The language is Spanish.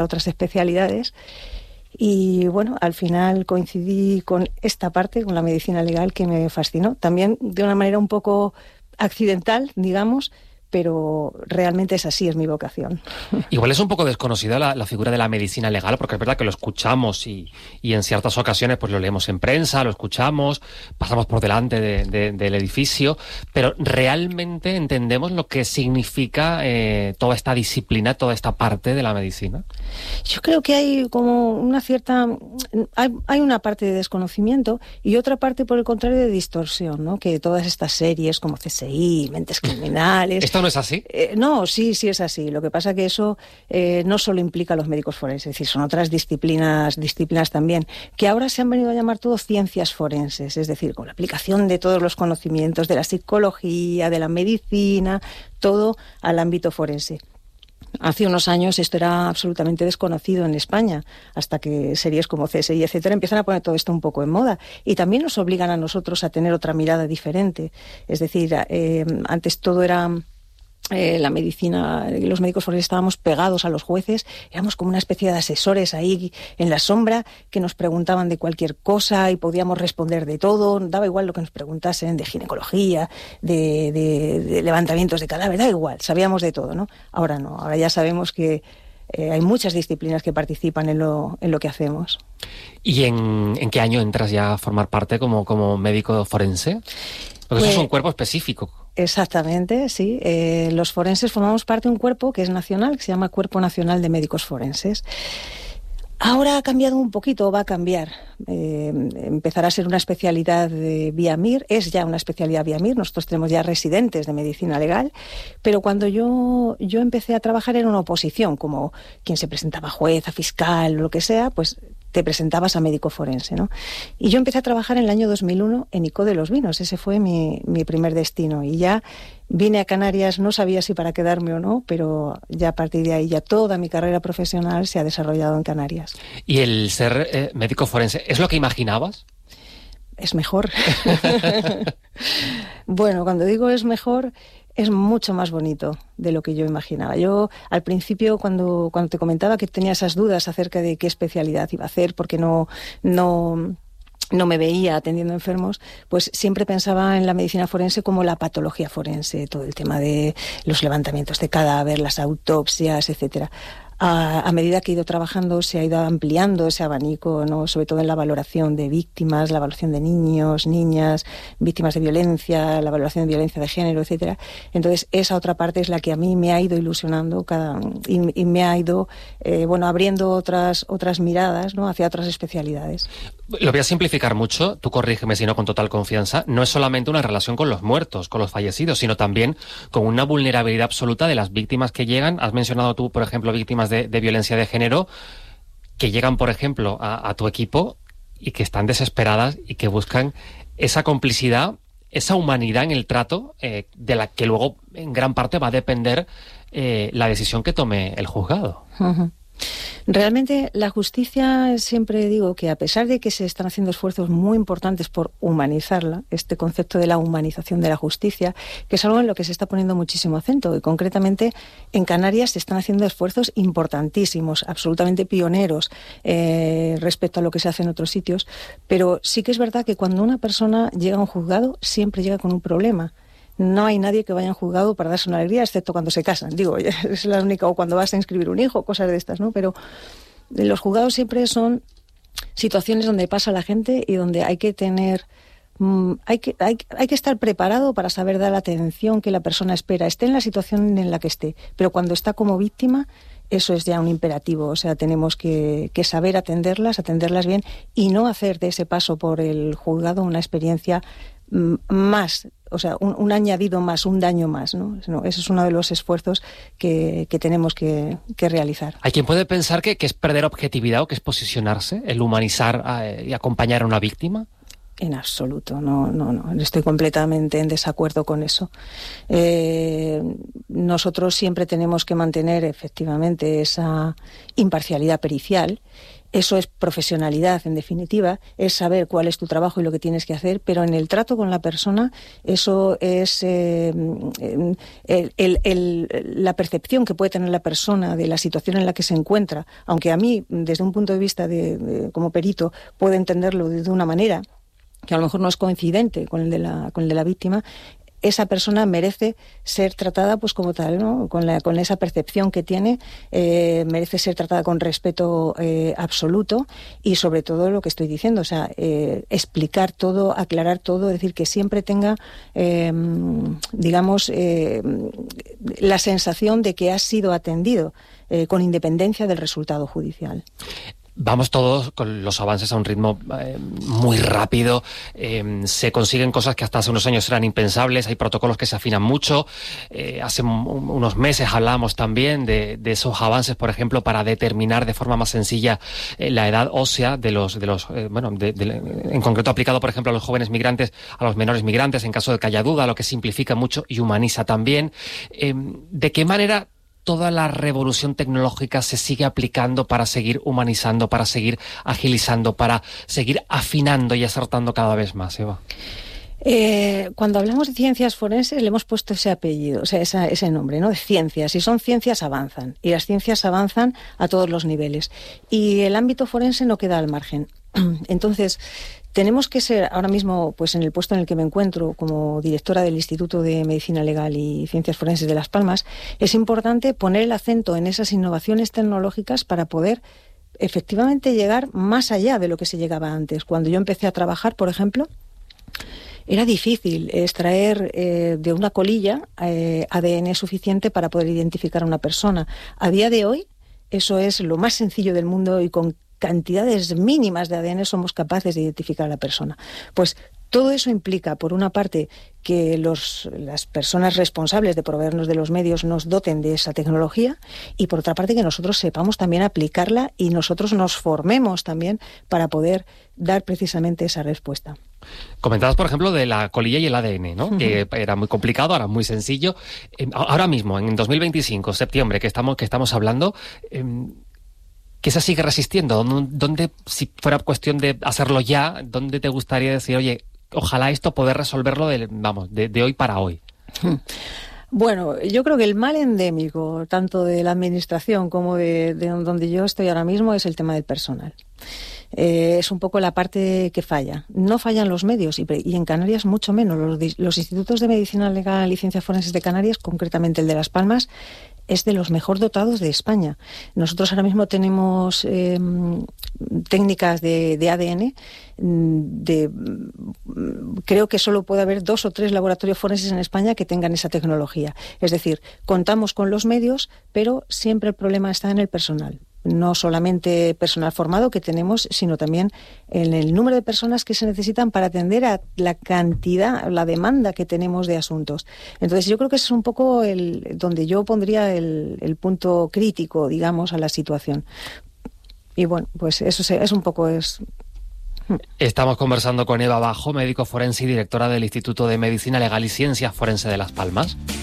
otras especialidades. Y bueno, al final coincidí con esta parte, con la medicina legal, que me fascinó. También de una manera un poco accidental, digamos, pero realmente es así, es mi vocación. Igual es un poco desconocida la figura de la medicina legal, porque es verdad que lo escuchamos y en ciertas ocasiones pues lo leemos en prensa, lo escuchamos, pasamos por delante del edificio, pero realmente entendemos lo que significa toda esta disciplina, toda esta parte de la medicina. Yo creo que hay como una cierta... Hay una parte de desconocimiento y otra parte, por el contrario, de distorsión, ¿no? Que todas estas series como CSI, Mentes Criminales... ¿Esto no es así? No, sí es así. Lo que pasa que eso no solo implica a los médicos forenses, es decir, son otras disciplinas también, que ahora se han venido a llamar todo ciencias forenses, es decir, con la aplicación de todos los conocimientos de la psicología, de la medicina, todo al ámbito forense. Hace unos años esto era absolutamente desconocido en España, hasta que series como CSI, etcétera, empiezan a poner todo esto un poco en moda. Y también nos obligan a nosotros a tener otra mirada diferente. Es decir, antes todo era... la medicina, los médicos forenses estábamos pegados a los jueces, éramos como una especie de asesores ahí en la sombra que nos preguntaban de cualquier cosa y podíamos responder de todo, daba igual lo que nos preguntasen, de ginecología, de levantamientos de cadáver, da igual, sabíamos de todo, ¿no? Ahora no, ahora ya sabemos que hay muchas disciplinas que participan en lo que hacemos. ¿Y en qué año entras ya a formar parte como médico forense? Porque eso es un cuerpo específico. Exactamente, sí. Los forenses formamos parte de un cuerpo que es nacional, que se llama Cuerpo Nacional de Médicos Forenses. Ahora ha cambiado un poquito, va a cambiar. Empezará a ser una especialidad vía MIR, es ya una especialidad vía MIR, nosotros tenemos ya residentes de medicina legal, pero cuando yo empecé a trabajar era una oposición, como quien se presentaba a juez, a fiscal, lo que sea, pues te presentabas a médico forense, ¿no? Y yo empecé a trabajar en el año 2001 en ICO de los Vinos, ese fue mi primer destino, y ya vine a Canarias, no sabía si para quedarme o no, pero ya a partir de ahí ya toda mi carrera profesional se ha desarrollado en Canarias. ¿Y el ser médico forense es lo que imaginabas? Es mejor. Bueno, cuando digo es mejor, es mucho más bonito de lo que yo imaginaba. Yo, al principio, cuando te comentaba que tenía esas dudas acerca de qué especialidad iba a hacer, porque no me veía atendiendo enfermos, pues siempre pensaba en la medicina forense como la patología forense, todo el tema de los levantamientos de cadáver, las autopsias, etcétera. A medida que he ido trabajando se ha ido ampliando ese abanico, ¿no? Sobre todo en la valoración de víctimas, la valoración de niños, niñas, víctimas de violencia, la valoración de violencia de género, etcétera. Entonces esa otra parte es la que a mí me ha ido ilusionando y me ha ido abriendo otras miradas, ¿no? Hacia otras especialidades. Lo voy a simplificar mucho, tú corrígeme si no, con total confianza. No es solamente una relación con los muertos, con los fallecidos, sino también con una vulnerabilidad absoluta de las víctimas que llegan. Has mencionado tú, por ejemplo, víctimas de violencia de género, que llegan, por ejemplo, a tu equipo y que están desesperadas y que buscan esa complicidad, esa humanidad en el trato, de la que luego en gran parte va a depender la decisión que tome el juzgado. Uh-huh. Realmente la justicia, siempre digo que a pesar de que se están haciendo esfuerzos muy importantes por humanizarla, este concepto de la humanización de la justicia, que es algo en lo que se está poniendo muchísimo acento, y concretamente en Canarias se están haciendo esfuerzos importantísimos, absolutamente pioneros respecto a lo que se hace en otros sitios, pero sí que es verdad que cuando una persona llega a un juzgado siempre llega con un problema. No hay nadie que vaya a un juzgado para darse una alegría, excepto cuando se casan. Digo, es la única, o cuando vas a inscribir un hijo, cosas de estas, ¿no? Pero los juzgados siempre son situaciones donde pasa la gente y donde hay que tener... Hay que estar preparado para saber dar la atención que la persona espera, esté en la situación en la que esté. Pero cuando está como víctima, eso es ya un imperativo. O sea, tenemos que saber atenderlas bien y no hacer de ese paso por el juzgado una experiencia más, o sea, un añadido más, un daño más, ¿no? Ese es uno de los esfuerzos que tenemos que realizar. Hay quien puede pensar que es perder objetividad o que es posicionarse, el humanizar y acompañar a una víctima. En absoluto, no, estoy completamente en desacuerdo con eso. Nosotros siempre tenemos que mantener efectivamente esa imparcialidad pericial. Eso es profesionalidad, en definitiva, es saber cuál es tu trabajo y lo que tienes que hacer, pero en el trato con la persona, eso es la percepción que puede tener la persona de la situación en la que se encuentra, aunque a mí, desde un punto de vista como perito, puedo entenderlo de una manera que a lo mejor no es coincidente con el de la víctima. Esa persona merece ser tratada pues como tal, ¿no? Con esa percepción que tiene, merece ser tratada con respeto absoluto y sobre todo lo que estoy diciendo, o sea, explicar todo, aclarar todo, es decir, que siempre tenga, la sensación de que ha sido atendido con independencia del resultado judicial. Vamos todos con los avances a un ritmo muy rápido, se consiguen cosas que hasta hace unos años eran impensables, hay protocolos que se afinan mucho, hace unos meses hablábamos también de esos avances, por ejemplo, para determinar de forma más sencilla la edad ósea en concreto aplicado, por ejemplo, a los jóvenes migrantes, a los menores migrantes, en caso de que haya duda, lo que simplifica mucho y humaniza también. ¿De qué manera toda la revolución tecnológica se sigue aplicando para seguir humanizando, para seguir agilizando, para seguir afinando y acertando cada vez más, Eva? Cuando hablamos de ciencias forenses le hemos puesto ese apellido, o sea, ese nombre, ¿no? De ciencias. Y son ciencias avanzan. Y las ciencias avanzan a todos los niveles. Y el ámbito forense no queda al margen. Entonces, tenemos que ser, ahora mismo, pues en el puesto en el que me encuentro como directora del Instituto de Medicina Legal y Ciencias Forenses de Las Palmas, es importante poner el acento en esas innovaciones tecnológicas para poder efectivamente llegar más allá de lo que se llegaba antes. Cuando yo empecé a trabajar, por ejemplo, era difícil extraer de una colilla ADN suficiente para poder identificar a una persona. A día de hoy, eso es lo más sencillo del mundo y con cantidades mínimas de ADN somos capaces de identificar a la persona. Pues todo eso implica, por una parte, que las personas responsables de proveernos de los medios nos doten de esa tecnología y, por otra parte, que nosotros sepamos también aplicarla y nosotros nos formemos también para poder dar precisamente esa respuesta. Comentabas, por ejemplo, de la colilla y el ADN, ¿no? Uh-huh. Que era muy complicado, ahora muy sencillo. Ahora mismo, en 2025, septiembre, que estamos hablando, ¿qué se sigue resistiendo? ¿Dónde, si fuera cuestión de hacerlo ya, dónde te gustaría decir, oye, ojalá esto poder resolverlo de hoy para hoy? Bueno, yo creo que el mal endémico, tanto de la administración como de donde yo estoy ahora mismo, es el tema del personal. Es un poco la parte que falla. No fallan los medios y en Canarias mucho menos. Los institutos de medicina legal y ciencias forenses de Canarias, concretamente el de Las Palmas, es de los mejor dotados de España. Nosotros ahora mismo tenemos técnicas de ADN. Creo que solo puede haber 2 o 3 laboratorios forenses en España que tengan esa tecnología. Es decir, contamos con los medios, pero siempre el problema está en el personal. No solamente personal formado que tenemos, sino también en el número de personas que se necesitan para atender a la cantidad, la demanda que tenemos de asuntos. Entonces yo creo que ese es un poco donde yo pondría el punto crítico, digamos, a la situación. Y bueno, pues eso es un poco... Estamos conversando con Eva Bajo, médico forense y directora del Instituto de Medicina Legal y Ciencias Forense de Las Palmas.